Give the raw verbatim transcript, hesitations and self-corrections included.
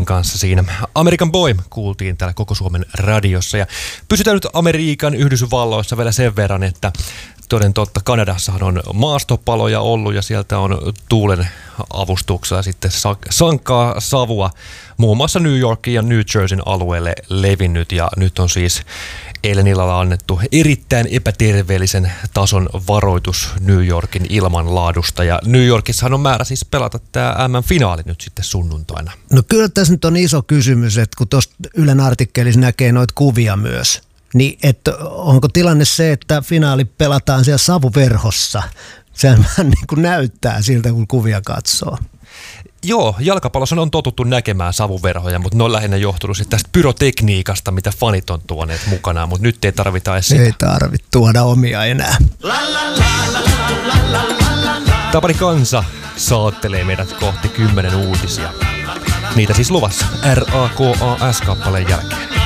kanssa siinä. American Boy kuultiin täällä Koko Suomen radiossa. Ja pysytään nyt Amerikan Yhdysvalloissa vielä sen verran, että toden totta Kanadassahan on maastopaloja ollut ja sieltä on tuulen avustuksella sitten sankaa savua muun muassa New Yorkin ja New Jerseyn alueelle levinnyt. Ja nyt on siis eilen illalla annettu erittäin epäterveellisen tason varoitus New Yorkin ilmanlaadusta. Ja New Yorkissahan on määrä siis pelata tämä M M-finaali nyt sitten sunnuntaina. No kyllä tässä nyt on iso kysymys, että kun tuosta Ylen artikkelissa näkee noita kuvia myös, niin että onko tilanne se, että finaali pelataan siellä savuverhossa? Sehän vähän niin kuin näyttää siltä, kun kuvia katsoo. Joo, jalkapallossa on totuttu näkemään savuverhoja, mutta ne on lähinnä johtunut tästä pyrotekniikasta, mitä fanit on tuoneet mukanaan, mutta nyt ei tarvita edes sitä. Ei tarvitse tuoda omia enää. Tapani Kansa saattelee meidät kohti kymmenen uutisia. Niitä siis luvassa R A K A S-kappaleen jälkeen.